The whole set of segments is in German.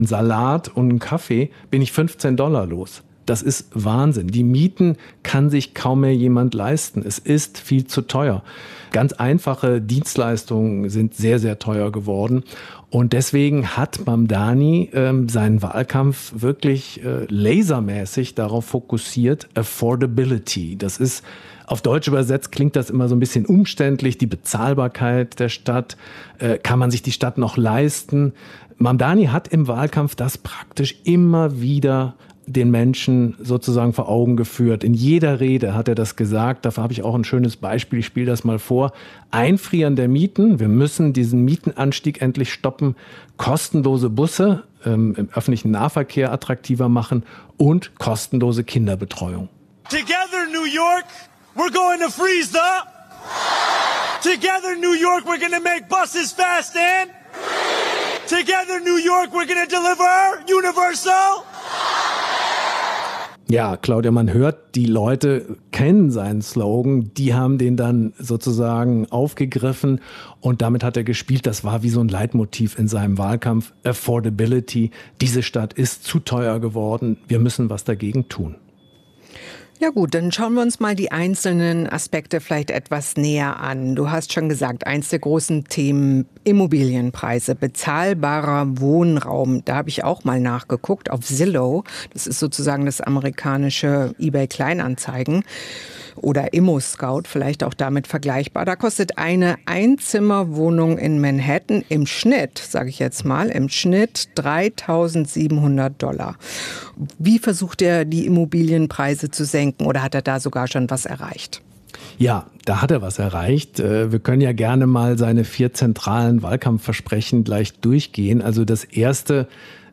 einen Salat und einen Kaffee, bin ich $15 los. Das ist Wahnsinn. Die Mieten kann sich kaum mehr jemand leisten. Es ist viel zu teuer. Ganz einfache Dienstleistungen sind sehr, sehr teuer geworden. Und deswegen hat Mamdani seinen Wahlkampf wirklich lasermäßig darauf fokussiert, Affordability. Das ist auf Deutsch übersetzt, klingt das immer so ein bisschen umständlich, die Bezahlbarkeit der Stadt. Kann man sich die Stadt noch leisten? Mamdani hat im Wahlkampf das praktisch immer wieder den Menschen sozusagen vor Augen geführt. In jeder Rede hat er das gesagt. Dafür habe ich auch ein schönes Beispiel. Ich spiele das mal vor. Einfrieren der Mieten. Wir müssen diesen Mietenanstieg endlich stoppen. Kostenlose Busse im öffentlichen Nahverkehr attraktiver machen und kostenlose Kinderbetreuung. Together, New York, we're going to freeze the... Together, New York, we're going to make buses fast and... Together, New York, we're going to deliver universal... Ja, Claudia, man hört, die Leute kennen seinen Slogan, die haben den dann sozusagen aufgegriffen und damit hat er gespielt. Das war wie so ein Leitmotiv in seinem Wahlkampf. Affordability, diese Stadt ist zu teuer geworden, wir müssen was dagegen tun. Ja gut, dann schauen wir uns mal die einzelnen Aspekte vielleicht etwas näher an. Du hast schon gesagt, eins der großen Themen Immobilienpreise, bezahlbarer Wohnraum. Da habe ich auch mal nachgeguckt auf Zillow. Das ist sozusagen das amerikanische eBay Kleinanzeigen oder ImmoScout, vielleicht auch damit vergleichbar. Da kostet eine Einzimmerwohnung in Manhattan im Schnitt, sage ich jetzt mal, im Schnitt $3.700. Wie versucht er, die Immobilienpreise zu senken oder hat er da sogar schon was erreicht? Ja, da hat er was erreicht. Wir können ja gerne mal seine 4 zentralen Wahlkampfversprechen gleich durchgehen. Also das erste,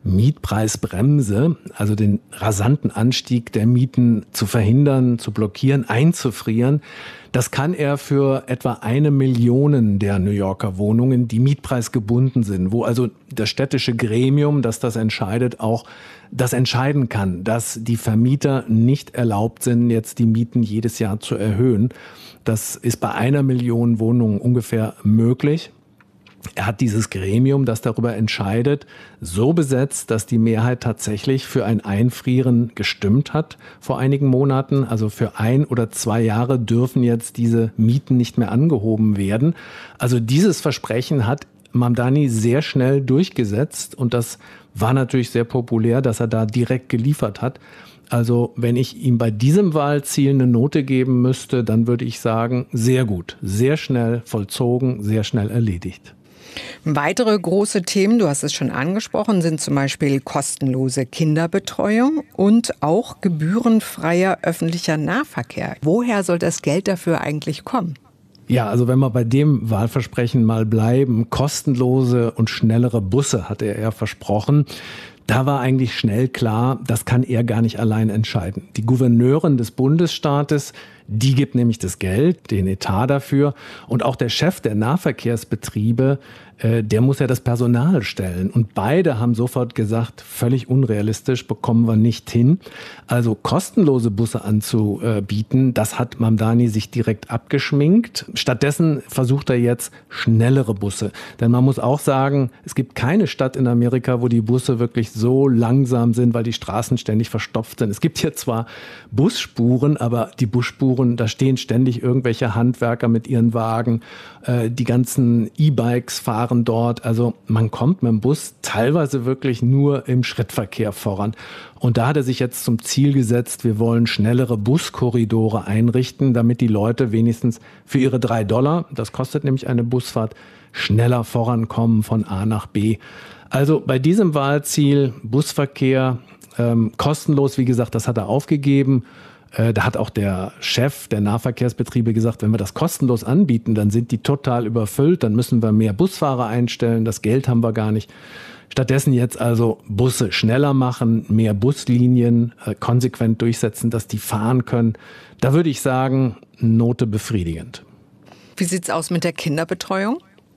Mietpreisbremse, also den rasanten Anstieg der Mieten zu verhindern, zu blockieren, einzufrieren. Das kann er für etwa 1 Million der New Yorker Wohnungen, die mietpreisgebunden sind, wo also das städtische Gremium, das das entscheidet, auch das entscheiden kann, dass die Vermieter nicht erlaubt sind, jetzt die Mieten jedes Jahr zu erhöhen. Das ist bei 1 Million Wohnungen ungefähr möglich. Er hat dieses Gremium, das darüber entscheidet, so besetzt, dass die Mehrheit tatsächlich für ein Einfrieren gestimmt hat vor einigen Monaten. Also für 1 oder 2 Jahre dürfen jetzt diese Mieten nicht mehr angehoben werden. Also dieses Versprechen hat Mamdani sehr schnell durchgesetzt und das war natürlich sehr populär, dass er da direkt geliefert hat. Also wenn ich ihm bei diesem Wahlziel eine Note geben müsste, dann würde ich sagen, sehr gut, sehr schnell vollzogen, sehr schnell erledigt. Weitere große Themen, du hast es schon angesprochen, sind zum Beispiel kostenlose Kinderbetreuung und auch gebührenfreier öffentlicher Nahverkehr. Woher soll das Geld dafür eigentlich kommen? Ja, also wenn wir bei dem Wahlversprechen mal bleiben, kostenlose und schnellere Busse hat er versprochen. Da war eigentlich schnell klar, das kann er gar nicht allein entscheiden. Die Gouverneurin des Bundesstaates, die gibt nämlich das Geld, den Etat dafür. Und auch der Chef der Nahverkehrsbetriebe, der muss ja das Personal stellen. Und beide haben sofort gesagt, völlig unrealistisch, bekommen wir nicht hin. Also kostenlose Busse anzubieten, das hat Mamdani sich direkt abgeschminkt. Stattdessen versucht er jetzt schnellere Busse. Denn man muss auch sagen, es gibt keine Stadt in Amerika, wo die Busse wirklich so langsam sind, weil die Straßen ständig verstopft sind. Es gibt hier zwar Busspuren, aber die Busspuren, da stehen ständig irgendwelche Handwerker mit ihren Wagen. Die ganzen E-Bikes fahren dort. Also man kommt mit dem Bus teilweise wirklich nur im Schrittverkehr voran. Und da hat er sich jetzt zum Ziel gesetzt, wir wollen schnellere Buskorridore einrichten, damit die Leute wenigstens für ihre $3, das kostet nämlich eine Busfahrt, schneller vorankommen von A nach B. Also bei diesem Wahlziel Busverkehr kostenlos, wie gesagt, das hat er aufgegeben. Da hat auch der Chef der Nahverkehrsbetriebe gesagt, wenn wir das kostenlos anbieten, dann sind die total überfüllt, dann müssen wir mehr Busfahrer einstellen, das Geld haben wir gar nicht. Stattdessen jetzt also Busse schneller machen, mehr Buslinien konsequent durchsetzen, dass die fahren können. Da würde ich sagen, Note befriedigend. Wie sieht's aus mit der Kinderbetreuung?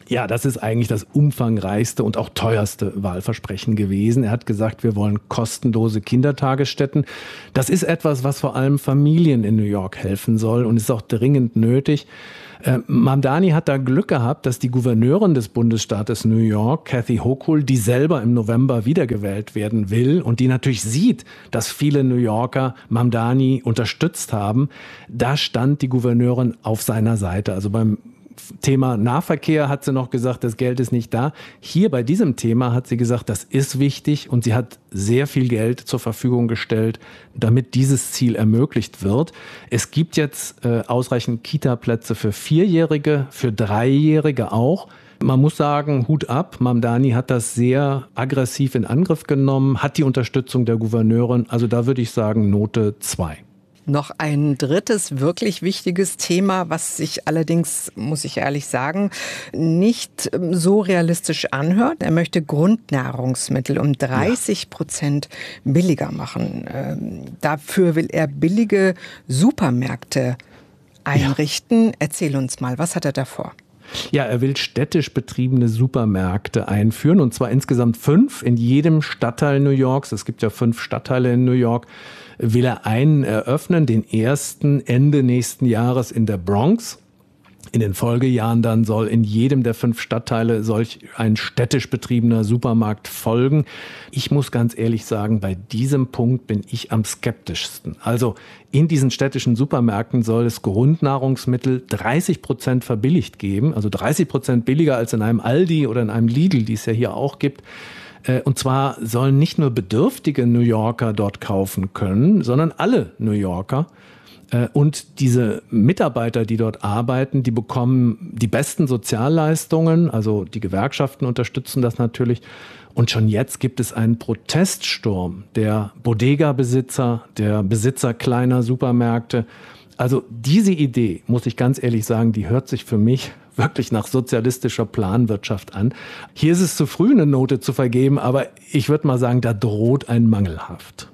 Ja, das ist eigentlich das umfangreichste und auch teuerste Wahlversprechen gewesen. Er hat gesagt, wir wollen kostenlose Kindertagesstätten. Das ist etwas, was vor allem Familien in New York helfen soll und ist auch dringend nötig. Mamdani hat da Glück gehabt, dass die Gouverneurin des Bundesstaates New York, Kathy Hochul, die selber im November wiedergewählt werden will und die natürlich sieht, dass viele New Yorker Mamdani unterstützt haben, da stand die Gouverneurin auf seiner Seite. Also beim Thema Nahverkehr hat sie noch gesagt, das Geld ist nicht da. Hier bei diesem Thema hat sie gesagt, das ist wichtig und sie hat sehr viel Geld zur Verfügung gestellt, damit dieses Ziel ermöglicht wird. Es gibt jetzt ausreichend Kita-Plätze für 4-Jährige, für 3-Jährige auch. Man muss sagen, Hut ab, Mamdani hat das sehr aggressiv in Angriff genommen, hat die Unterstützung der Gouverneurin, also da würde ich sagen Note 2. Noch ein drittes wirklich wichtiges Thema, was sich allerdings, muss ich ehrlich sagen, nicht so realistisch anhört. Er möchte Grundnahrungsmittel um 30% billiger machen. Dafür will er billige Supermärkte einrichten. Erzähl uns mal, was hat er davor? Ja, er will städtisch betriebene Supermärkte einführen, und zwar insgesamt 5 in jedem Stadtteil New Yorks. Es gibt ja 5 Stadtteile in New York. Will er einen eröffnen, den ersten Ende nächsten Jahres in der Bronx. In den Folgejahren dann soll in jedem der 5 Stadtteile solch ein städtisch betriebener Supermarkt folgen. Ich muss ganz ehrlich sagen, bei diesem Punkt bin ich am skeptischsten. Also in diesen städtischen Supermärkten soll es Grundnahrungsmittel 30% verbilligt geben, also 30% billiger als in einem Aldi oder in einem Lidl, die es ja hier auch gibt. Und zwar sollen nicht nur bedürftige New Yorker dort kaufen können, sondern alle New Yorker. Und diese Mitarbeiter, die dort arbeiten, die bekommen die besten Sozialleistungen. Also die Gewerkschaften unterstützen das natürlich. Und schon jetzt gibt es einen Proteststurm der Bodega-Besitzer, der Besitzer kleiner Supermärkte. Also diese Idee, muss ich ganz ehrlich sagen, die hört sich für mich wirklich nach sozialistischer Planwirtschaft an. Hier ist es zu früh, eine Note zu vergeben, aber ich würde mal sagen, da droht ein Mangelhaft.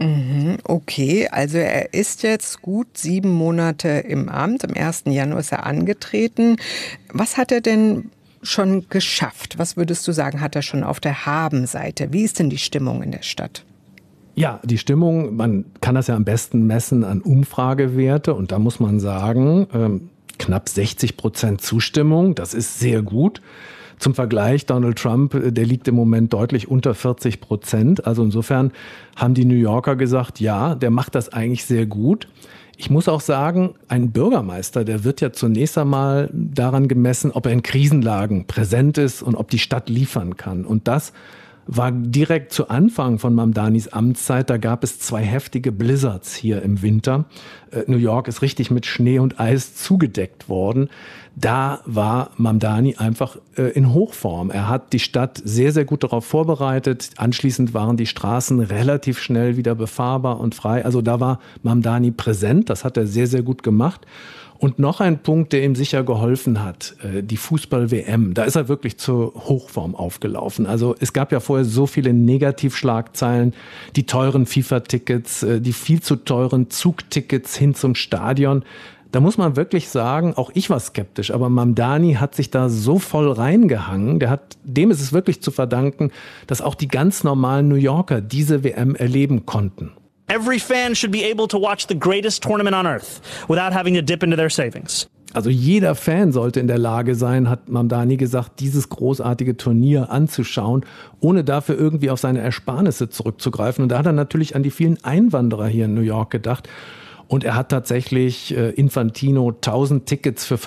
Okay, also er ist jetzt gut 7 Monate im Amt. Am 1. Januar ist er angetreten. Was hat er denn schon geschafft? Was würdest du sagen, hat er schon auf der Habenseite? Wie ist denn die Stimmung in der Stadt? Ja, die Stimmung, man kann das ja am besten messen an Umfragewerte. Und da muss man sagen, knapp 60% Zustimmung, das ist sehr gut. Zum Vergleich, Donald Trump, der liegt im Moment deutlich unter 40%. Also insofern haben die New Yorker gesagt, ja, der macht das eigentlich sehr gut. Ich muss auch sagen, ein Bürgermeister, der wird ja zunächst einmal daran gemessen, ob er in Krisenlagen präsent ist und ob die Stadt liefern kann. Und das war direkt zu Anfang von Mamdanis Amtszeit. Da gab es 2 heftige Blizzards hier im Winter. New York ist richtig mit Schnee und Eis zugedeckt worden. Da war Mamdani einfach in Hochform. Er hat die Stadt sehr, sehr gut darauf vorbereitet. Anschließend waren die Straßen relativ schnell wieder befahrbar und frei. Also da war Mamdani präsent. Das hat er sehr, sehr gut gemacht. Und noch ein Punkt, der ihm sicher geholfen hat, die Fußball-WM. Da ist er wirklich zur Hochform aufgelaufen. Also es gab ja vorher so viele Negativschlagzeilen, die teuren FIFA-Tickets, die viel zu teuren Zugtickets hin zum Stadion. Da muss man wirklich sagen, auch ich war skeptisch, aber Mamdani hat sich da so voll reingehangen. Dem ist es wirklich zu verdanken, dass auch die ganz normalen New Yorker diese WM erleben konnten. Every fan should be able to watch the greatest tournament on earth without having to dip into their savings. Also jeder Fan sollte in der Lage sein, hat Mamdani gesagt, dieses großartige Turnier anzuschauen, ohne dafür irgendwie auf seine Ersparnisse zurückzugreifen. Und da hat er natürlich an die vielen Einwanderer hier in New York gedacht. Und er hat tatsächlich Infantino 1000 Tickets für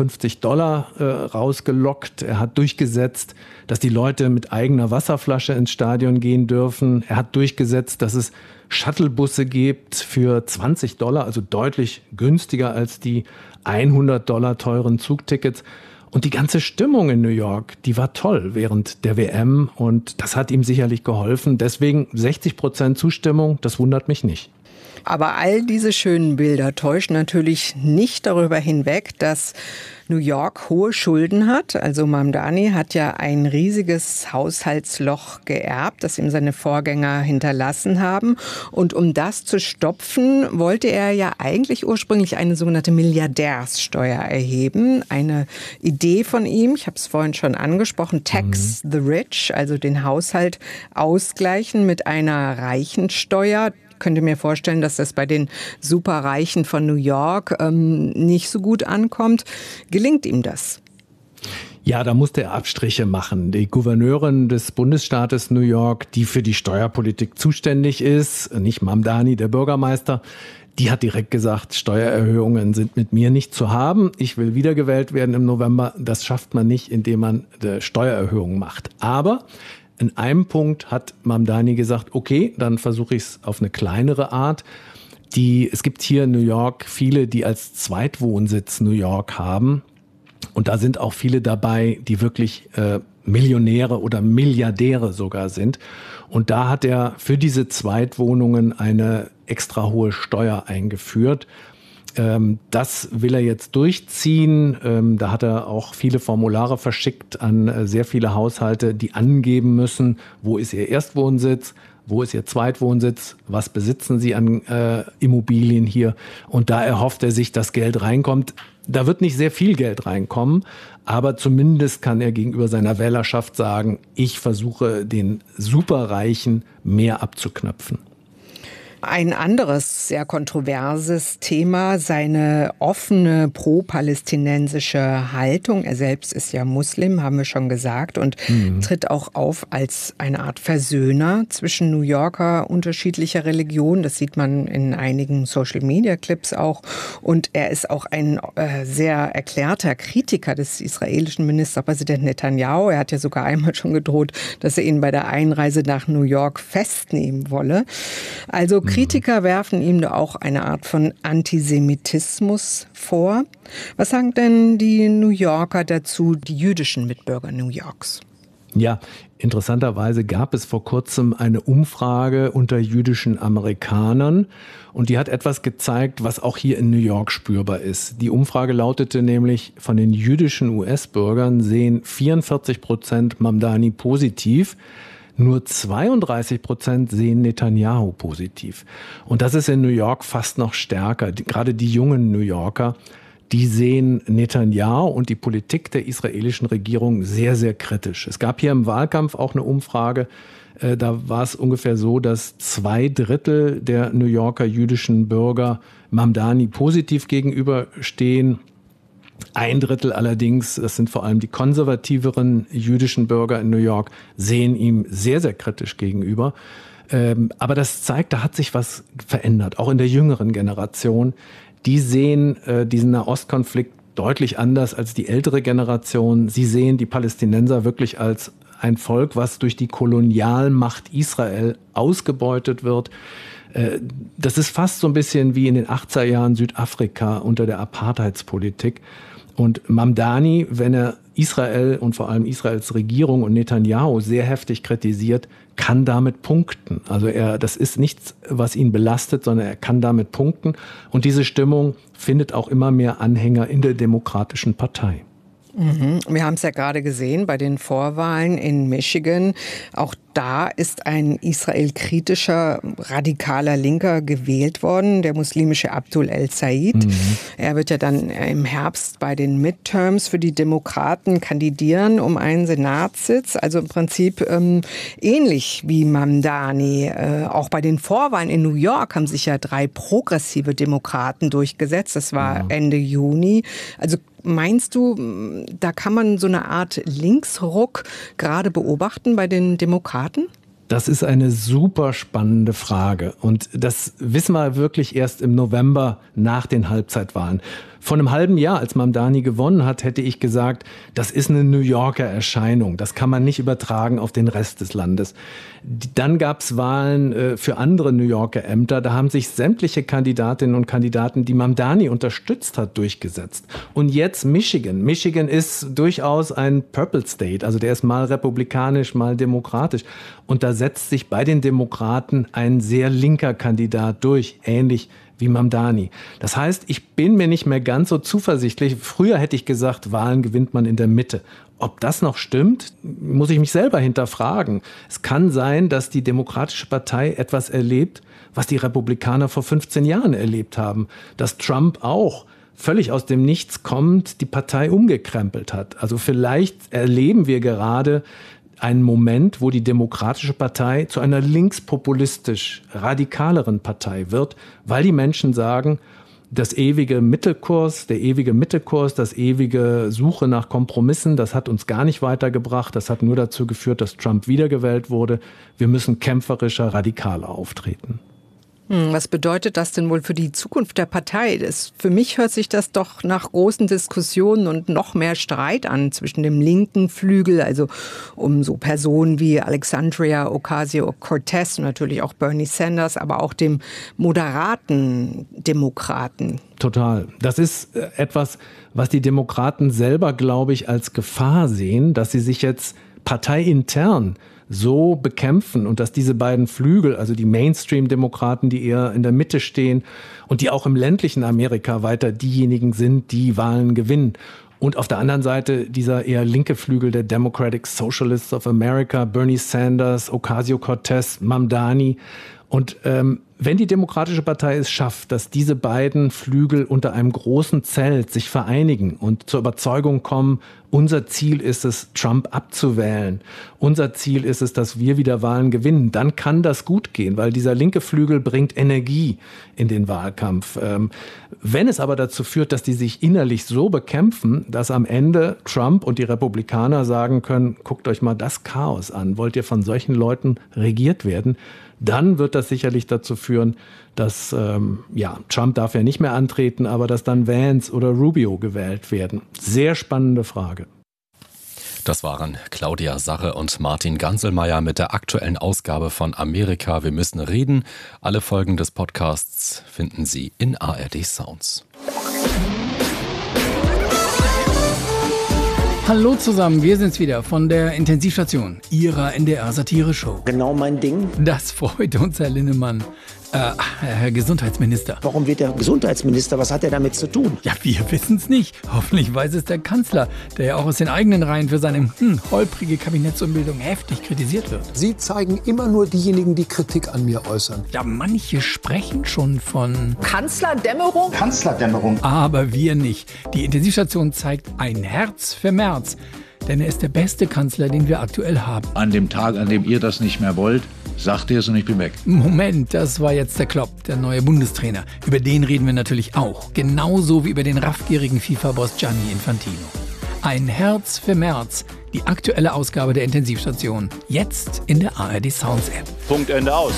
$50 rausgelockt. Er hat durchgesetzt, dass die Leute mit eigener Wasserflasche ins Stadion gehen dürfen. Er hat durchgesetzt, dass es Shuttlebusse gibt für $20, also deutlich günstiger als die $100 teuren Zugtickets. Und die ganze Stimmung in New York, die war toll während der WM. Und das hat ihm sicherlich geholfen. Deswegen 60% Zustimmung, das wundert mich nicht. Aber all diese schönen Bilder täuschen natürlich nicht darüber hinweg, dass New York hohe Schulden hat. Also Mamdani hat ja ein riesiges Haushaltsloch geerbt, das ihm seine Vorgänger hinterlassen haben. Und um das zu stopfen, wollte er ja eigentlich ursprünglich eine sogenannte Milliardärssteuer erheben. Eine Idee von ihm, ich habe es vorhin schon angesprochen, Tax the Rich, also den Haushalt ausgleichen mit einer Reichensteuer. Ich könnte mir vorstellen, dass das bei den Superreichen von New York nicht so gut ankommt. Gelingt ihm das? Ja, da musste er Abstriche machen. Die Gouverneurin des Bundesstaates New York, die für die Steuerpolitik zuständig ist, nicht Mamdani, der Bürgermeister, die hat direkt gesagt, Steuererhöhungen sind mit mir nicht zu haben. Ich will wiedergewählt werden im November. Das schafft man nicht, indem man Steuererhöhungen macht. Aber in einem Punkt hat Mamdani gesagt, okay, dann versuche ich es auf eine kleinere Art. Es gibt hier in New York viele, die als Zweitwohnsitz New York haben. Und da sind auch viele dabei, die wirklich Millionäre oder Milliardäre sogar sind. Und da hat er für diese Zweitwohnungen eine extra hohe Steuer eingeführt. Das will er jetzt durchziehen. Da hat er auch viele Formulare verschickt an sehr viele Haushalte, die angeben müssen, wo ist ihr Erstwohnsitz, wo ist ihr Zweitwohnsitz, was besitzen sie an Immobilien hier. Und da erhofft er sich, dass Geld reinkommt. Da wird nicht sehr viel Geld reinkommen, aber zumindest kann er gegenüber seiner Wählerschaft sagen, ich versuche den Superreichen mehr abzuknöpfen. Ein anderes sehr kontroverses Thema, seine offene pro-palästinensische Haltung. Er selbst ist ja Muslim, haben wir schon gesagt, und tritt auch auf als eine Art Versöhner zwischen New Yorker unterschiedlicher Religionen. Das sieht man in einigen Social-Media-Clips auch. Und er ist auch ein sehr erklärter Kritiker des israelischen Ministerpräsidenten Netanyahu. Er hat ja sogar einmal schon gedroht, dass er ihn bei der Einreise nach New York festnehmen wolle. Also Kritiker werfen ihm da auch eine Art von Antisemitismus vor. Was sagen denn die New Yorker dazu, die jüdischen Mitbürger New Yorks? Ja, interessanterweise gab es vor kurzem eine Umfrage unter jüdischen Amerikanern und die hat etwas gezeigt, was auch hier in New York spürbar ist. Die Umfrage lautete nämlich, von den jüdischen US-Bürgern sehen 44% Mamdani positiv. Nur 32% sehen Netanyahu positiv. Und das ist in New York fast noch stärker. Gerade die jungen New Yorker, die sehen Netanyahu und die Politik der israelischen Regierung sehr, sehr kritisch. Es gab hier im Wahlkampf auch eine Umfrage. Da war es ungefähr so, dass 2/3 der New Yorker jüdischen Bürger Mamdani positiv gegenüberstehen. 1/3 allerdings, das sind vor allem die konservativeren jüdischen Bürger in New York, sehen ihm sehr, sehr kritisch gegenüber. Aber das zeigt, da hat sich was verändert, auch in der jüngeren Generation. Die sehen diesen Nahostkonflikt deutlich anders als die ältere Generation. Sie sehen die Palästinenser wirklich als ein Volk, was durch die Kolonialmacht Israel ausgebeutet wird. Das ist fast so ein bisschen wie in den 80er Jahren Südafrika unter der Apartheidspolitik. Und Mamdani, wenn er Israel und vor allem Israels Regierung und Netanyahu sehr heftig kritisiert, kann damit punkten. Also das ist nichts, was ihn belastet, sondern er kann damit punkten. Und diese Stimmung findet auch immer mehr Anhänger in der Demokratischen Partei. Wir haben es ja gerade gesehen bei den Vorwahlen in Michigan. Auch da ist ein israelkritischer, radikaler Linker gewählt worden, der muslimische Abdul El-Said. Er wird ja dann im Herbst bei den Midterms für die Demokraten kandidieren um einen Senatssitz. Also im Prinzip ähnlich wie Mamdani. Auch bei den Vorwahlen in New York haben sich ja 3 progressive Demokraten durchgesetzt. Das war Ende Juni. Also meinst du, da kann man so eine Art Linksruck gerade beobachten bei den Demokraten? Das ist eine super spannende Frage und das wissen wir wirklich erst im November nach den Halbzeitwahlen. Vor einem halben Jahr, als Mamdani gewonnen hat, hätte ich gesagt, das ist eine New Yorker Erscheinung. Das kann man nicht übertragen auf den Rest des Landes. Dann gab es Wahlen für andere New Yorker Ämter. Da haben sich sämtliche Kandidatinnen und Kandidaten, die Mamdani unterstützt hat, durchgesetzt. Und jetzt Michigan. Michigan ist durchaus ein Purple State. Also der ist mal republikanisch, mal demokratisch. Und da setzt sich bei den Demokraten ein sehr linker Kandidat durch, ähnlich wie Mamdani. Das heißt, ich bin mir nicht mehr ganz so zuversichtlich. Früher hätte ich gesagt, Wahlen gewinnt man in der Mitte. Ob das noch stimmt, muss ich mich selber hinterfragen. Es kann sein, dass die Demokratische Partei etwas erlebt, was die Republikaner vor 15 Jahren erlebt haben. Dass Trump auch völlig aus dem Nichts kommend die Partei umgekrempelt hat. Also vielleicht erleben wir gerade einen Moment, wo die Demokratische Partei zu einer linkspopulistisch radikaleren Partei wird, weil die Menschen sagen, der ewige Mittelkurs, das ewige Suche nach Kompromissen, das hat uns gar nicht weitergebracht, das hat nur dazu geführt, dass Trump wiedergewählt wurde. Wir müssen kämpferischer, radikaler auftreten. Was bedeutet das denn wohl für die Zukunft der Partei? Für mich hört sich das doch nach großen Diskussionen und noch mehr Streit an zwischen dem linken Flügel, also um so Personen wie Alexandria Ocasio-Cortez und natürlich auch Bernie Sanders, aber auch dem moderaten Demokraten. Total. Das ist etwas, was die Demokraten selber, glaube ich, als Gefahr sehen, dass sie sich jetzt parteiintern so bekämpfen und dass diese beiden Flügel, also die Mainstream-Demokraten, die eher in der Mitte stehen und die auch im ländlichen Amerika weiter diejenigen sind, die Wahlen gewinnen. Und auf der anderen Seite dieser eher linke Flügel der Democratic Socialists of America, Bernie Sanders, Ocasio-Cortez, Mamdani. Und wenn die Demokratische Partei es schafft, dass diese beiden Flügel unter einem großen Zelt sich vereinigen und zur Überzeugung kommen, unser Ziel ist es, Trump abzuwählen, unser Ziel ist es, dass wir wieder Wahlen gewinnen, dann kann das gut gehen, weil dieser linke Flügel bringt Energie in den Wahlkampf. Wenn es aber dazu führt, dass die sich innerlich so bekämpfen, dass am Ende Trump und die Republikaner sagen können, guckt euch mal das Chaos an, wollt ihr von solchen Leuten regiert werden, dann wird das sicherlich dazu führen, dass, Trump darf ja nicht mehr antreten, aber dass dann Vance oder Rubio gewählt werden. Sehr spannende Frage. Das waren Claudia Sarre und Martin Ganselmeier mit der aktuellen Ausgabe von Amerika. Wir müssen reden. Alle Folgen des Podcasts finden Sie in ARD Sounds. Hallo zusammen, wir sind's wieder von der Intensivstation, Ihrer NDR-Satire-Show. Genau mein Ding. Das freut uns, Herr Linnemann. Herr Gesundheitsminister. Warum wird der Gesundheitsminister? Was hat er damit zu tun? Ja, wir wissen's nicht. Hoffentlich weiß es der Kanzler, der ja auch aus den eigenen Reihen für seine holprige Kabinettsumbildung heftig kritisiert wird. Sie zeigen immer nur diejenigen, die Kritik an mir äußern. Ja, manche sprechen schon von Kanzlerdämmerung? Kanzlerdämmerung. Aber wir nicht. Die Intensivstation zeigt ein Herz für Merz. Denn er ist der beste Kanzler, den wir aktuell haben. An dem Tag, an dem ihr das nicht mehr wollt, sagt ihr es und ich bin weg. Moment, das war jetzt der Klopp, der neue Bundestrainer. Über den reden wir natürlich auch. Genauso wie über den raffgierigen FIFA-Boss Gianni Infantino. Ein Herz für Merz. Die aktuelle Ausgabe der Intensivstation. Jetzt in der ARD Sounds App. Punkt, Ende, aus.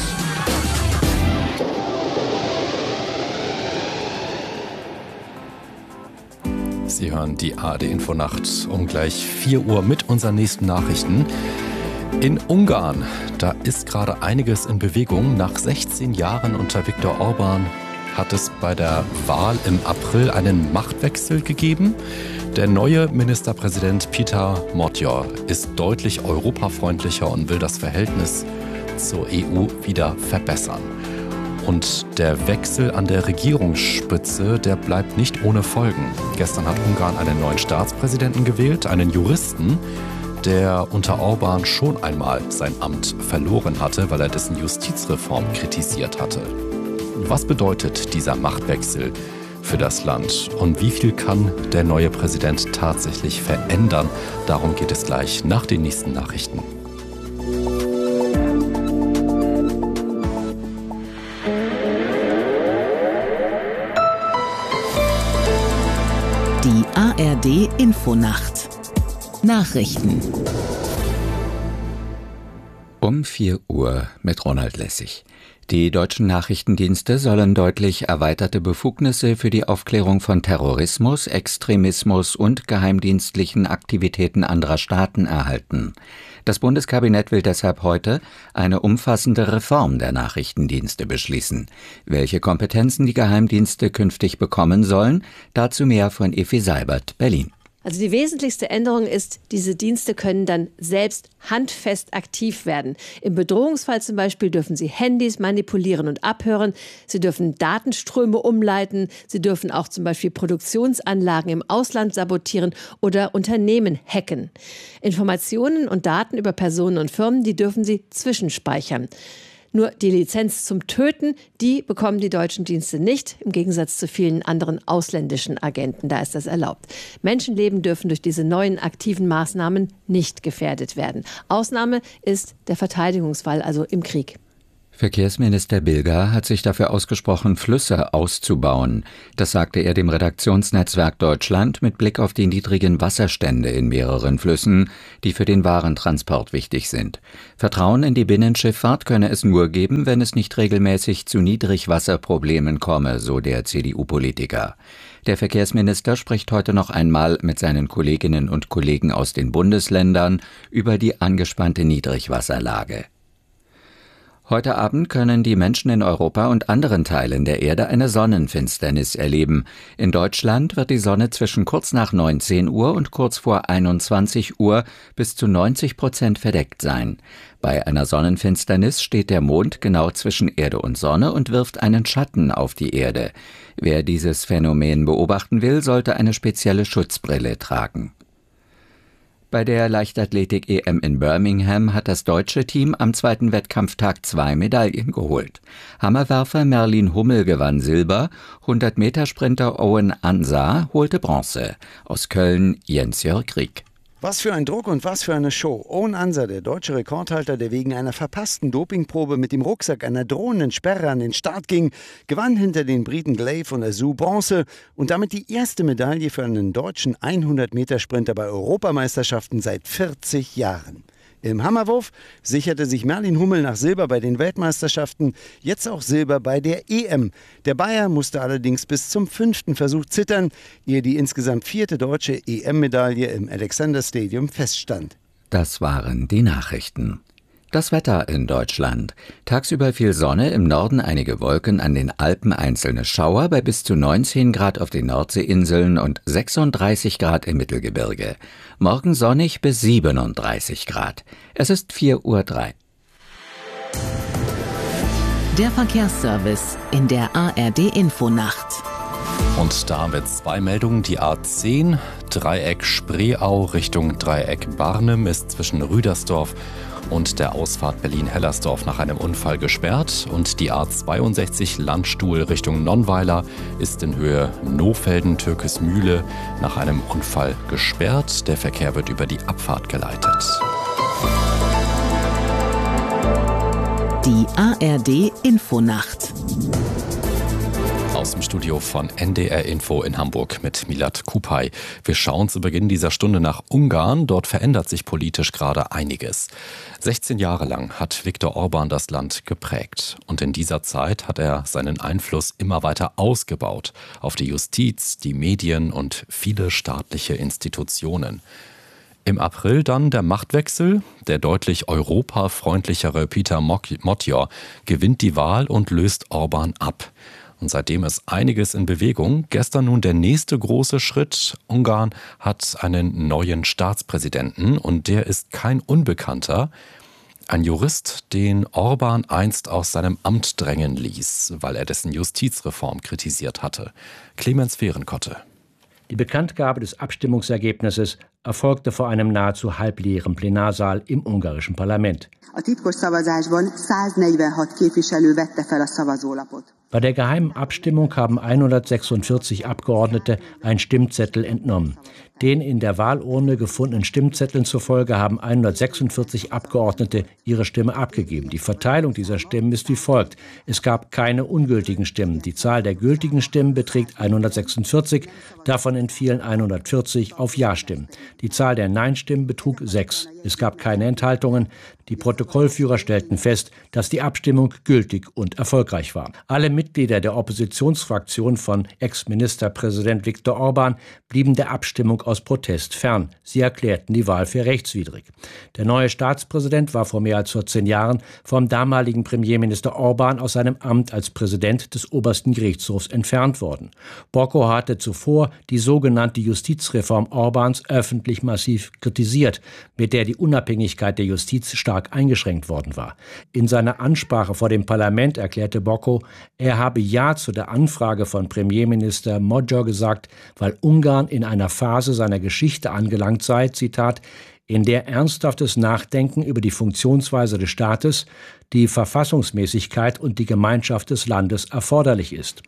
Sie hören die ARD Infonacht um gleich 4 Uhr mit unseren nächsten Nachrichten. In Ungarn, da ist gerade einiges in Bewegung. Nach 16 Jahren unter Viktor Orbán hat es bei der Wahl im April einen Machtwechsel gegeben. Der neue Ministerpräsident Peter Magyar ist deutlich europafreundlicher und will das Verhältnis zur EU wieder verbessern. Und der Wechsel an der Regierungsspitze, der bleibt nicht ohne Folgen. Gestern hat Ungarn einen neuen Staatspräsidenten gewählt, einen Juristen, der unter Orbán schon einmal sein Amt verloren hatte, weil er dessen Justizreform kritisiert hatte. Was bedeutet dieser Machtwechsel für das Land und wie viel kann der neue Präsident tatsächlich verändern? Darum geht es gleich nach den nächsten Nachrichten. Die ARD Infonacht. Nachrichten. Um 4 Uhr mit Ronald Lessig. Die deutschen Nachrichtendienste sollen deutlich erweiterte Befugnisse für die Aufklärung von Terrorismus, Extremismus und geheimdienstlichen Aktivitäten anderer Staaten erhalten. Das Bundeskabinett will deshalb heute eine umfassende Reform der Nachrichtendienste beschließen. Welche Kompetenzen die Geheimdienste künftig bekommen sollen, dazu mehr von Effi Seibert, Berlin. Also die wesentlichste Änderung ist, diese Dienste können dann selbst handfest aktiv werden. Im Bedrohungsfall zum Beispiel dürfen sie Handys manipulieren und abhören. Sie dürfen Datenströme umleiten. Sie dürfen auch zum Beispiel Produktionsanlagen im Ausland sabotieren oder Unternehmen hacken. Informationen und Daten über Personen und Firmen, die dürfen sie zwischenspeichern. Nur die Lizenz zum Töten, die bekommen die deutschen Dienste nicht, im Gegensatz zu vielen anderen ausländischen Agenten. Da ist das erlaubt. Menschenleben dürfen durch diese neuen aktiven Maßnahmen nicht gefährdet werden. Ausnahme ist der Verteidigungsfall, also im Krieg. Verkehrsminister Bilger hat sich dafür ausgesprochen, Flüsse auszubauen. Das sagte er dem Redaktionsnetzwerk Deutschland mit Blick auf die niedrigen Wasserstände in mehreren Flüssen, die für den Warentransport wichtig sind. Vertrauen in die Binnenschifffahrt könne es nur geben, wenn es nicht regelmäßig zu Niedrigwasserproblemen komme, so der CDU-Politiker. Der Verkehrsminister spricht heute noch einmal mit seinen Kolleginnen und Kollegen aus den Bundesländern über die angespannte Niedrigwasserlage. Heute Abend können die Menschen in Europa und anderen Teilen der Erde eine Sonnenfinsternis erleben. In Deutschland wird die Sonne zwischen kurz nach 19 Uhr und kurz vor 21 Uhr bis zu 90% verdeckt sein. Bei einer Sonnenfinsternis steht der Mond genau zwischen Erde und Sonne und wirft einen Schatten auf die Erde. Wer dieses Phänomen beobachten will, sollte eine spezielle Schutzbrille tragen. Bei der Leichtathletik-EM in Birmingham hat das deutsche Team am zweiten Wettkampftag 2 Medaillen geholt. Hammerwerfer Merlin Hummel gewann Silber, 100-Meter-Sprinter Owen Ansa holte Bronze. Aus Köln Jens-Jörg Rieck. Was für ein Druck und was für eine Show. Owen Ansa, der deutsche Rekordhalter, der wegen einer verpassten Dopingprobe mit dem Rucksack einer drohenden Sperre an den Start ging, gewann hinter den Briten Glaive und Azu Bronze und damit die erste Medaille für einen deutschen 100-Meter-Sprinter bei Europameisterschaften seit 40 Jahren. Im Hammerwurf sicherte sich Merlin Hummel nach Silber bei den Weltmeisterschaften, jetzt auch Silber bei der EM. Der Bayer musste allerdings bis zum 5. Versuch zittern, ehe die insgesamt 4. deutsche EM-Medaille im Alexander Stadium feststand. Das waren die Nachrichten. Das Wetter in Deutschland. Tagsüber viel Sonne, im Norden einige Wolken, an den Alpen einzelne Schauer, bei bis zu 19 Grad auf den Nordseeinseln und 36 Grad im Mittelgebirge. Morgen sonnig bis 37 Grad. Es ist 4:03 Uhr. Der Verkehrsservice in der ARD-Infonacht. Und da haben wir 2 Meldungen. Die A10, Dreieck Spreeau Richtung Dreieck Barnim ist zwischen Rüdersdorf und der Ausfahrt Berlin-Hellersdorf nach einem Unfall gesperrt. Und die A62 Landstuhl Richtung Nonnweiler ist in Höhe Nohfelden-Türkesmühle nach einem Unfall gesperrt. Der Verkehr wird über die Abfahrt geleitet. Die ARD-Infonacht. Aus dem Studio von NDR Info in Hamburg mit Milad Kupay. Wir schauen zu Beginn dieser Stunde nach Ungarn. Dort verändert sich politisch gerade einiges. 16 Jahre lang hat Viktor Orbán das Land geprägt. Und in dieser Zeit hat er seinen Einfluss immer weiter ausgebaut auf die Justiz, die Medien und viele staatliche Institutionen. Im April dann der Machtwechsel. Der deutlich europafreundlichere Peter Motyor gewinnt die Wahl und löst Orbán ab. Und seitdem ist einiges in Bewegung. Gestern nun der nächste große Schritt. Ungarn hat einen neuen Staatspräsidenten und der ist kein Unbekannter. Ein Jurist, den Orbán einst aus seinem Amt drängen ließ, weil er dessen Justizreform kritisiert hatte. Clemens Fehrenkotte. Die Bekanntgabe des Abstimmungsergebnisses erfolgte vor einem nahezu halbleeren Plenarsaal im ungarischen Parlament. Bei der geheimen Abstimmung haben 146 Abgeordnete einen Stimmzettel entnommen. Den in der Wahlurne gefundenen Stimmzetteln zufolge haben 146 Abgeordnete ihre Stimme abgegeben. Die Verteilung dieser Stimmen ist wie folgt. Es gab keine ungültigen Stimmen. Die Zahl der gültigen Stimmen beträgt 146, davon entfielen 140 auf Ja-Stimmen. Die Zahl der Nein-Stimmen betrug 6. Es gab keine Enthaltungen. Die Protokollführer stellten fest, dass die Abstimmung gültig und erfolgreich war. Alle Mitglieder der Oppositionsfraktion von Ex-Ministerpräsident Viktor Orban blieben der Abstimmung aus Protest fern. Sie erklärten die Wahl für rechtswidrig. Der neue Staatspräsident war vor mehr als 14 Jahren vom damaligen Premierminister Orban aus seinem Amt als Präsident des obersten Gerichtshofs entfernt worden. Boko hatte zuvor die sogenannte Justizreform Orbans öffentlich massiv kritisiert, mit der die Unabhängigkeit der Justiz stark eingeschränkt worden war. In seiner Ansprache vor dem Parlament erklärte Boko, er habe Ja zu der Anfrage von Premierminister Magyar gesagt, weil Ungarn in einer Phase seiner Geschichte angelangt sei, Zitat, in der ernsthaftes Nachdenken über die Funktionsweise des Staates, die Verfassungsmäßigkeit und die Gemeinschaft des Landes erforderlich ist.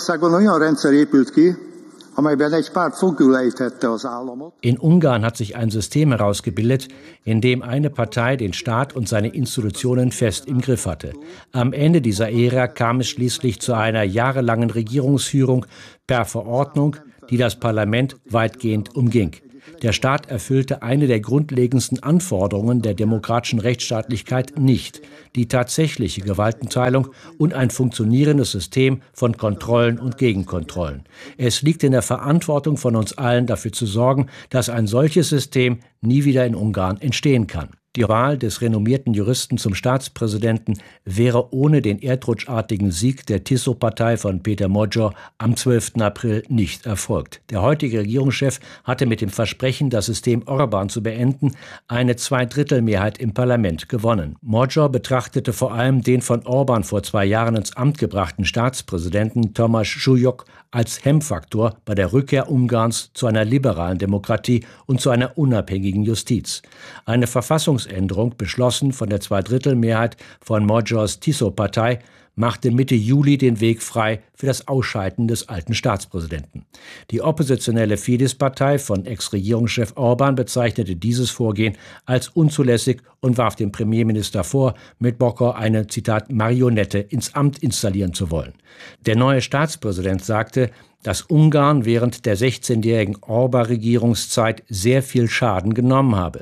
In Ungarn hat sich ein System herausgebildet, in dem eine Partei den Staat und seine Institutionen fest im Griff hatte. Am Ende dieser Ära kam es schließlich zu einer jahrelangen Regierungsführung per Verordnung, die das Parlament weitgehend umging. Der Staat erfüllte eine der grundlegendsten Anforderungen der demokratischen Rechtsstaatlichkeit nicht: die tatsächliche Gewaltenteilung und ein funktionierendes System von Kontrollen und Gegenkontrollen. Es liegt in der Verantwortung von uns allen, dafür zu sorgen, dass ein solches System nie wieder in Ungarn entstehen kann. Die Wahl des renommierten Juristen zum Staatspräsidenten wäre ohne den erdrutschartigen Sieg der Tiso-Partei von Peter Magyar am 12. April nicht erfolgt. Der heutige Regierungschef hatte mit dem Versprechen, das System Orban zu beenden, eine Zweidrittelmehrheit im Parlament gewonnen. Magyar betrachtete vor allem den von Orban vor 2 Jahren ins Amt gebrachten Staatspräsidenten Tomáš Sujok als Hemmfaktor bei der Rückkehr Ungarns zu einer liberalen Demokratie und zu einer unabhängigen Justiz. Eine Verfassungsänderung, beschlossen von der Zweidrittelmehrheit von Magyars Tiso-Partei, machte Mitte Juli den Weg frei für das Ausscheiden des alten Staatspräsidenten. Die oppositionelle Fidesz-Partei von Ex-Regierungschef Orban bezeichnete dieses Vorgehen als unzulässig und warf dem Premierminister vor, mit Boko eine, Zitat, Marionette ins Amt installieren zu wollen. Der neue Staatspräsident sagte, dass Ungarn während der 16-jährigen Orban-Regierungszeit sehr viel Schaden genommen habe.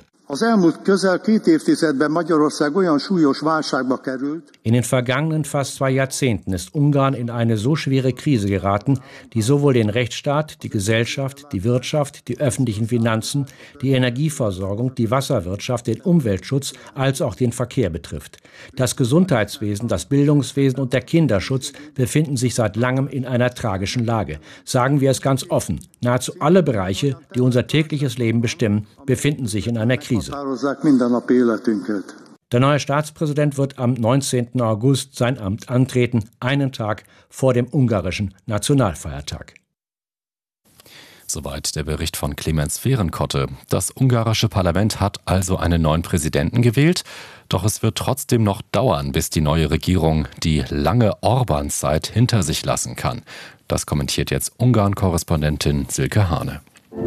In den vergangenen fast 2 Jahrzehnten ist Ungarn in eine so schwere Krise geraten, die sowohl den Rechtsstaat, die Gesellschaft, die Wirtschaft, die öffentlichen Finanzen, die Energieversorgung, die Wasserwirtschaft, den Umweltschutz als auch den Verkehr betrifft. Das Gesundheitswesen, das Bildungswesen und der Kinderschutz befinden sich seit langem in einer tragischen Lage. Sagen wir es ganz offen: Nahezu alle Bereiche, die unser tägliches Leben bestimmen, befinden sich in einer Krise. Der neue Staatspräsident wird am 19. August sein Amt antreten, einen Tag vor dem ungarischen Nationalfeiertag. Soweit der Bericht von Clemens Fehrenkotte. Das ungarische Parlament hat also einen neuen Präsidenten gewählt. Doch es wird trotzdem noch dauern, bis die neue Regierung die lange Orban-Zeit hinter sich lassen kann. Das kommentiert jetzt Ungarn-Korrespondentin Silke Hane.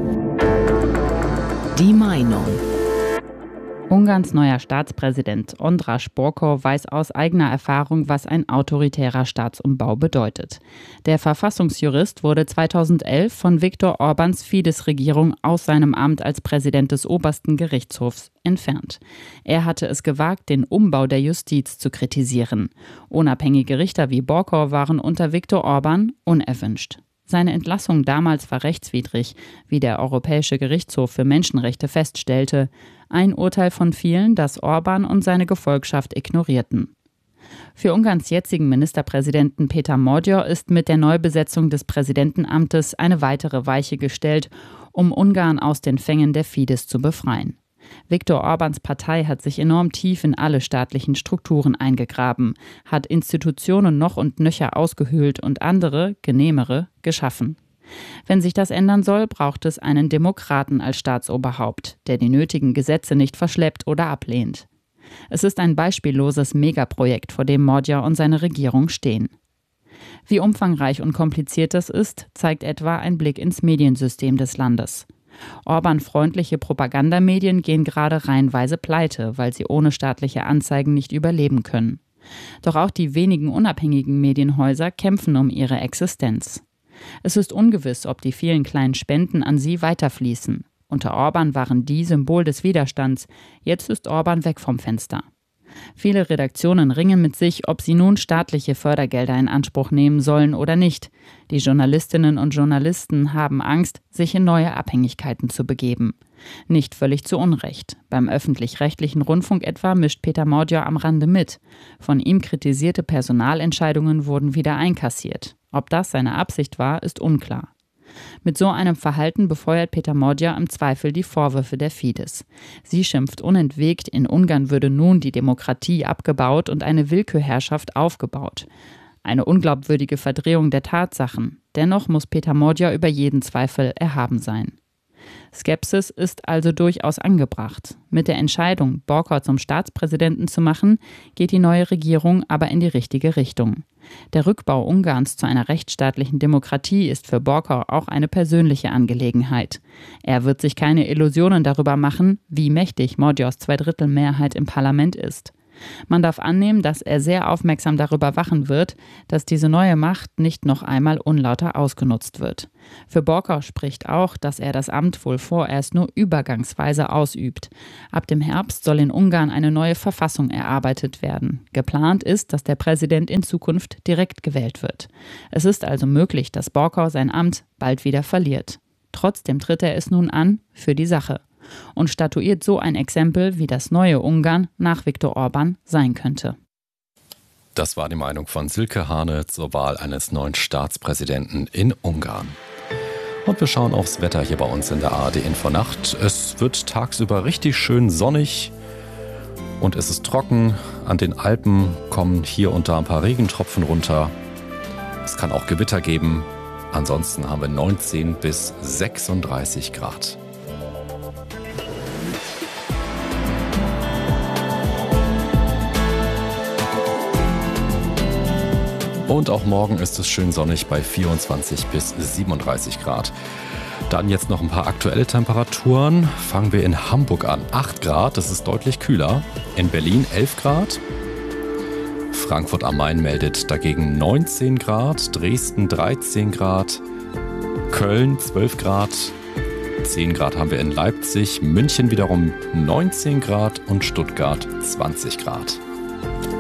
Die Meinung. Ungarns neuer Staatspräsident András Boko weiß aus eigener Erfahrung, was ein autoritärer Staatsumbau bedeutet. Der Verfassungsjurist wurde 2011 von Viktor Orbans Fidesz-Regierung aus seinem Amt als Präsident des obersten Gerichtshofs entfernt. Er hatte es gewagt, den Umbau der Justiz zu kritisieren. Unabhängige Richter wie Boko waren unter Viktor Orban unerwünscht. Seine Entlassung damals war rechtswidrig, wie der Europäische Gerichtshof für Menschenrechte feststellte. Ein Urteil von vielen, das Orban und seine Gefolgschaft ignorierten. Für Ungarns jetzigen Ministerpräsidenten Peter Magyar ist mit der Neubesetzung des Präsidentenamtes eine weitere Weiche gestellt, um Ungarn aus den Fängen der Fidesz zu befreien. Viktor Orbans Partei hat sich enorm tief in alle staatlichen Strukturen eingegraben, hat Institutionen noch und nöcher ausgehöhlt und andere, genehmere, geschaffen. Wenn sich das ändern soll, braucht es einen Demokraten als Staatsoberhaupt, der die nötigen Gesetze nicht verschleppt oder ablehnt. Es ist ein beispielloses Megaprojekt, vor dem Magyar und seine Regierung stehen. Wie umfangreich und kompliziert das ist, zeigt etwa ein Blick ins Mediensystem des Landes. Orban-freundliche Propagandamedien gehen gerade reihenweise pleite, weil sie ohne staatliche Anzeigen nicht überleben können. Doch auch die wenigen unabhängigen Medienhäuser kämpfen um ihre Existenz. Es ist ungewiss, ob die vielen kleinen Spenden an sie weiterfließen. Unter Orban waren die Symbol des Widerstands. Jetzt ist Orban weg vom Fenster. Viele Redaktionen ringen mit sich, ob sie nun staatliche Fördergelder in Anspruch nehmen sollen oder nicht. Die Journalistinnen und Journalisten haben Angst, sich in neue Abhängigkeiten zu begeben. Nicht völlig zu Unrecht. Beim öffentlich-rechtlichen Rundfunk etwa mischt Peter Maurer am Rande mit. Von ihm kritisierte Personalentscheidungen wurden wieder einkassiert. Ob das seine Absicht war, ist unklar. Mit so einem Verhalten befeuert Peter Maurer im Zweifel die Vorwürfe der Fidesz. Sie schimpft unentwegt, in Ungarn würde nun die Demokratie abgebaut und eine Willkürherrschaft aufgebaut. Eine unglaubwürdige Verdrehung der Tatsachen. Dennoch muss Peter Maurer über jeden Zweifel erhaben sein. Skepsis ist also durchaus angebracht. Mit der Entscheidung, Borkor zum Staatspräsidenten zu machen, geht die neue Regierung aber in die richtige Richtung. Der Rückbau Ungarns zu einer rechtsstaatlichen Demokratie ist für Borkor auch eine persönliche Angelegenheit. Er wird sich keine Illusionen darüber machen, wie mächtig Magyars Zweidrittelmehrheit im Parlament ist. Man darf annehmen, dass er sehr aufmerksam darüber wachen wird, dass diese neue Macht nicht noch einmal unlauter ausgenutzt wird. Für Borkor spricht auch, dass er das Amt wohl vorerst nur übergangsweise ausübt. Ab dem Herbst soll in Ungarn eine neue Verfassung erarbeitet werden. Geplant ist, dass der Präsident in Zukunft direkt gewählt wird. Es ist also möglich, dass Borkor sein Amt bald wieder verliert. Trotzdem tritt er es nun an für die Sache und statuiert so ein Exempel, wie das neue Ungarn nach Viktor Orbán sein könnte. Das war die Meinung von Silke Hane zur Wahl eines neuen Staatspräsidenten in Ungarn. Und wir schauen aufs Wetter hier bei uns in der ARD Infonacht. Es wird tagsüber richtig schön sonnig und es ist trocken. An den Alpen kommen hier und da ein paar Regentropfen runter. Es kann auch Gewitter geben. Ansonsten haben wir 19 bis 36 Grad. Und auch morgen ist es schön sonnig bei 24 bis 37 Grad. Dann jetzt noch ein paar aktuelle Temperaturen. Fangen wir in Hamburg an. 8 Grad, das ist deutlich kühler. In Berlin 11 Grad. Frankfurt am Main meldet dagegen 19 Grad. Dresden 13 Grad. Köln 12 Grad. 10 Grad haben wir in Leipzig. München wiederum 19 Grad und Stuttgart 20 Grad.